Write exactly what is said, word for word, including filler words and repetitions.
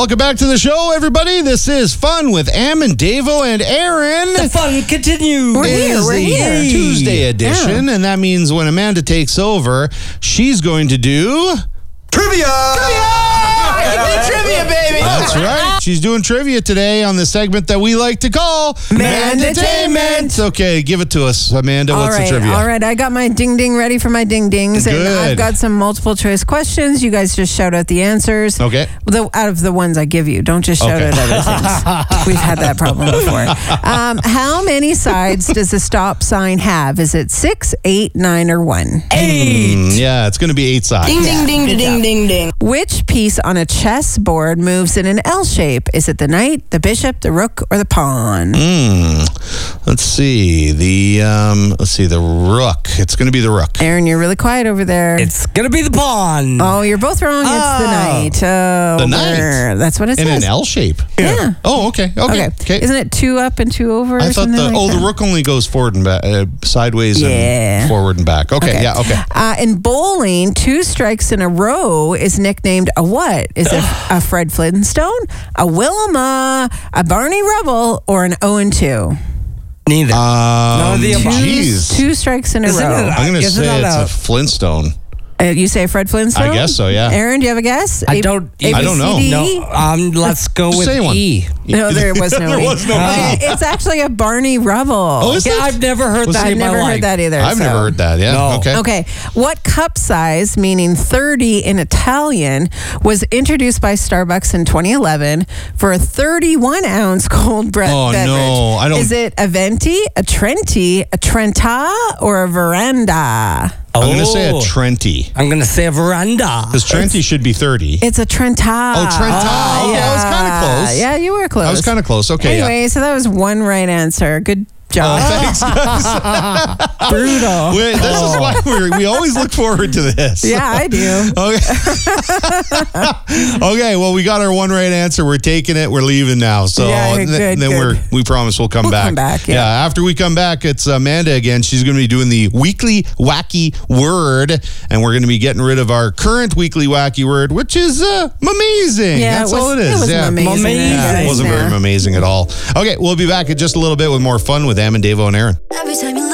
Welcome back to the show, everybody. This is Fun with Am and Davo and Aaron. The fun continues. We're here, we're here. Tuesday edition, Yeah. and that means when Amanda takes over, she's going to do... Trivia! Trivia, baby. That's right. She's doing trivia today on the segment that we like to call Mandatainment. Okay, give it to us, Amanda. All What's right, the trivia? all right. I got my ding ding ready for my ding dings, and Good. I've got some multiple choice questions. You guys just shout out the answers. Okay. The, out of the ones I give you, don't just shout Okay. out other things. We've had that problem before. Um, how many sides does a stop sign have? Is it six, eight, nine, or one? Eight. Mm, yeah, it's going to be eight sides. Ding, ding, ding, ding, ding, ding. Which piece on a chessboard moves in an L shape? Is it the knight, the bishop, the rook, or the pawn? Mm, let's see. The um, let's see. The rook. It's going to be the rook. Aaron, you're really quiet over there. It's gonna be the pawn. Oh, you're both wrong. It's the Oh. knight. Oh, The knight? there. That's what it In says. an L shape. Yeah. Oh, okay. Okay. Okay. Isn't it two up and two over? Or I thought something the like oh that? the rook only goes forward and back, uh, sideways Yeah. and forward and back. Okay, yeah, okay. Uh, in bowling, two strikes in a row is nicknamed a what? Is it a Fred Flintstone, a Wilma, a Barney Rubble, or an oh and two? Neither. Um, None of the above. Geez. Two strikes in a Isn't row. it I'm going to Isn't say that it's a a- Flintstone. Uh, you say Fred Flintstone? I guess so, yeah. Aaron, do you have a guess? I A- don't. A, I B, don't C, know. D, No. E? Um. Let's go with Say one. E. No, there was no There E. was no Uh, E. It's actually a Barney Rubble. Oh, is Yeah, it? I've never heard Was that it- in I've my never life. heard that either. I've so. never heard that, yeah. No. Okay. Okay. What cup size, meaning thirty in Italian, was introduced by Starbucks in twenty eleven for a thirty-one ounce cold bre- Oh, beverage? no, I don't- Is it a venti, a trenti, a trenta, or a veranda? I'm going to say a Oh. Trenti. I'm gonna say a veranda. Because Trenti should be thirty. It's a trenta. Oh, Trenta. Okay, I was kinda close. Yeah, you were close. I was kind of close. Okay, Anyway, so that was one right answer. Good job. yeah. Thanks, guys. Brutal. Wait, this is why we're, we always look forward to this. Yeah, I do. Okay. Okay, well, we got our one right answer. We're taking it. We're leaving now. So Yeah, th- good, then good. we're we promise we'll come We'll back. come back, yeah. After we come back, it's Amanda again. She's going to be doing the weekly wacky word, and we're going to be getting rid of our current weekly wacky word, which is uh, amazing. Yeah, That's it was, all it is. It was yeah. amazing. Amazing. Yeah, it wasn't very amazing at all. Okay, we'll be back in just a little bit with more fun with Am and Davo and Aaron. Every time you